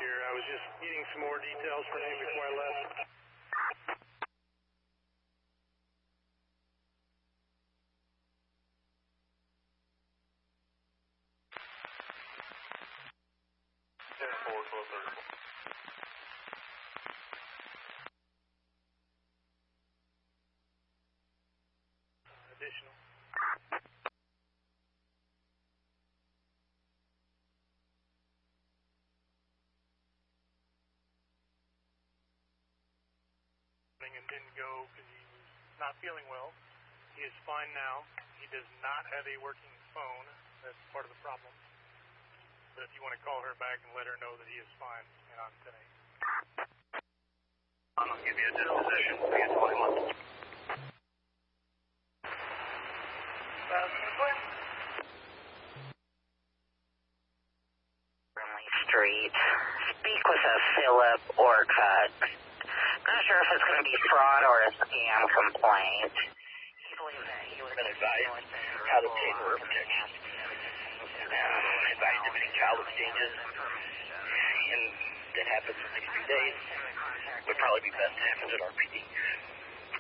here. I was just needing some more details from him before I left. Additional. And didn't go because he was not feeling well. He is fine now. He does not have a working phone. That's part of the problem. But if you want to call her back and let her know that he is fine and on today. I'll give you a disposition. Please, 21. Street. Speak with a Philip Orcutt. Not sure if it's going to be fraud or a scam complaint. He believes that he was advised how to obtain work protection. Advised to make child exchanges. And that happens in 60 days. Would probably be best to happen at RPD.